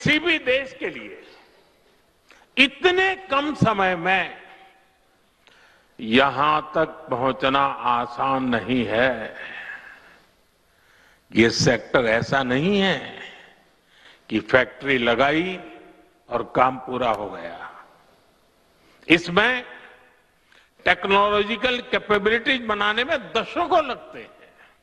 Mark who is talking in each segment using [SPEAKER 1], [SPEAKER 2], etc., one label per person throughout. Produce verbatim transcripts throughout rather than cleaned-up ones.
[SPEAKER 1] किसी भी देश के लिए इतने कम समय में यहां तक पहुंचना आसान नहीं है। ये सेक्टर ऐसा नहीं है कि फैक्ट्री लगाई और काम पूरा हो गया। इसमें टेक्नोलॉजिकल कैपेबिलिटीज बनाने में दशकों लगते हैं।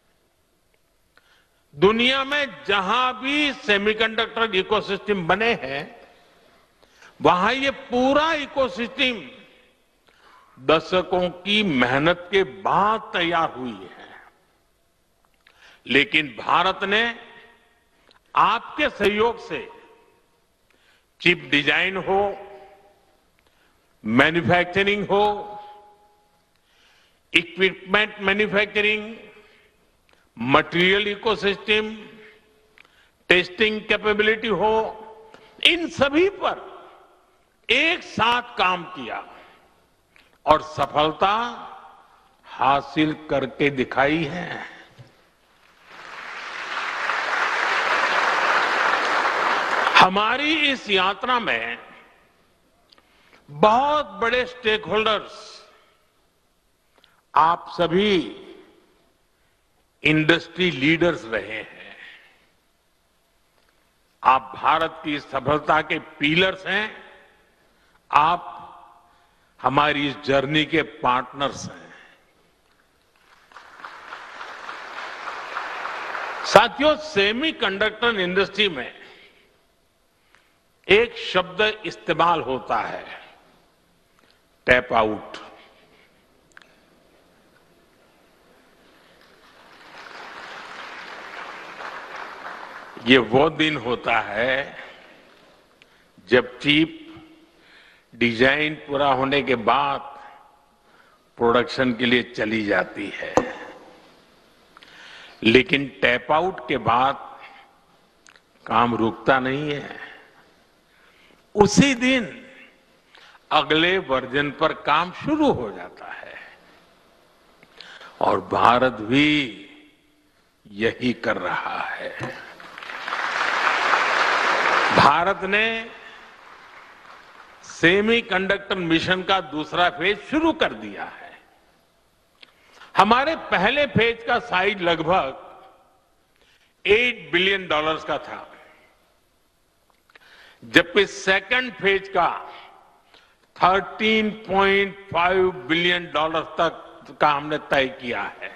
[SPEAKER 1] दुनिया में जहां भी सेमीकंडक्टर इकोसिस्टम बने हैं, वहां ये पूरा इकोसिस्टम दशकों की मेहनत के बाद तैयार हुई है। लेकिन भारत ने आपके सहयोग से चिप डिजाइन हो, मैन्युफैक्चरिंग हो, equipment manufacturing, material ecosystem, testing capability हो, इन सभी पर एक साथ काम किया और सफलता हासिल करके दिखाई है। हमारी इस यात्रा में बहुत बड़े स्टेक होल्डर्स, आप सभी इंडस्ट्री लीडर्स रहे हैं। आप भारत की सफलता के पिलर्स हैं। आप हमारी इस जर्नी के पार्टनर्स हैं। साथियों, सेमीकंडक्टर इंडस्ट्री में एक शब्द इस्तेमाल होता है, टैप आउट। ये वो दिन होता है जब चिप डिजाइन पूरा होने के बाद प्रोडक्शन के लिए चली जाती है, लेकिन टैप आउट के बाद काम रुकता नहीं है। उसी दिन अगले वर्जन पर काम शुरू हो जाता है और भारत भी यही कर रहा है। भारत ने सेमीकंडक्टर मिशन का दूसरा फेज शुरू कर दिया है। हमारे पहले फेज का साइज लगभग आठ बिलियन डॉलर्स का था, जबकि सेकंड फेज का तेरह पॉइंट पाँच बिलियन डॉलर तक का हमने तय किया है।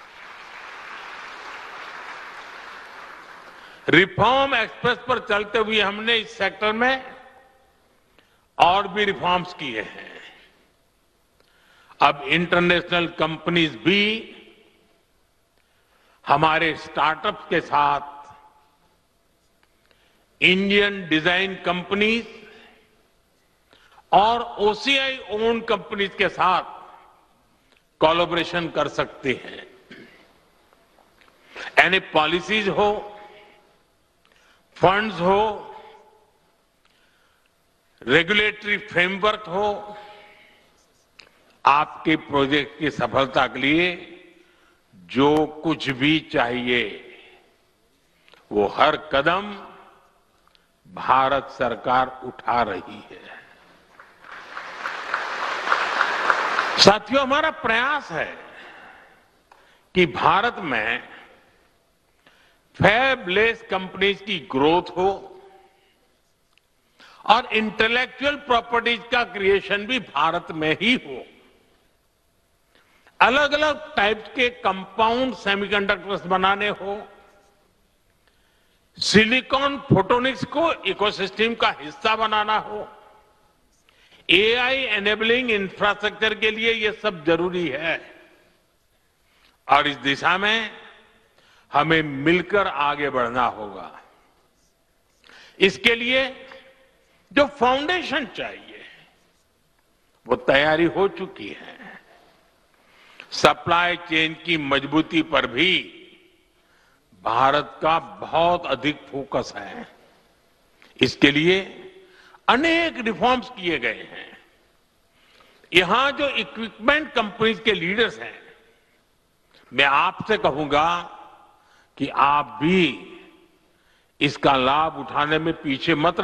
[SPEAKER 1] रिफॉर्म एक्सप्रेस पर चलते हुए हमने इस सेक्टर में और भी रिफॉर्म्स किए हैं। अब इंटरनेशनल कंपनीज भी हमारे स्टार्टअप्स के साथ इंडियन डिजाइन कंपनीज और ओसीआई ओन कंपनीज के साथ कोलैबोरेशन कर सकते हैं। यानी पॉलिसीज हो, फंड्स हो, रेगुलेटरी फ्रेमवर्क हो, आपके प्रोजेक्ट की सफलता के लिए जो कुछ भी चाहिए वो हर कदम भारत सरकार उठा रही है। साथियों, हमारा प्रयास है कि भारत में फैबलेस कंपनीज की ग्रोथ हो और इंटेलेक्चुअल प्रॉपर्टीज का क्रिएशन भी भारत में ही हो। अलग अलग टाइप के कंपाउंड सेमीकंडक्टर्स बनाने हो, सिलिकॉन फोटोनिक्स को इकोसिस्टम का हिस्सा बनाना हो, एआई एनेबलिंग इंफ्रास्ट्रक्चर के लिए ये सब जरूरी है और इस दिशा में हमें मिलकर आगे बढ़ना होगा। इसके लिए जो फाउंडेशन चाहिए वो तैयारी हो चुकी है। सप्लाई चेन की मजबूती पर भी भारत का बहुत अधिक फोकस है। इसके लिए अनेक रिफॉर्म्स किए गए हैं। यहां जो इक्विपमेंट कंपनीज के लीडर्स हैं, मैं आपसे कहूंगा कि आप भी इसका लाभ उठाने में पीछे मत